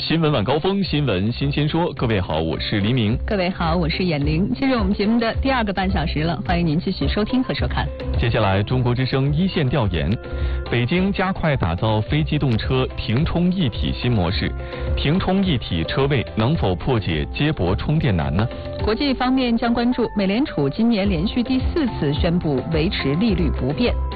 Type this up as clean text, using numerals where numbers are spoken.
新闻晚高峰，新闻新鲜说。各位好，我是黎明。 各位好，我是闫玲。进入我们节目的第2个半小时了，欢迎您继续收听和收看。 接下来，中国之声一线调研：北京加快打造非机动车停充一体新模式，停充一体车位能否破解接驳充电难呢？ 国际方面将关注美联储今年连续第4次宣布维持利率不变。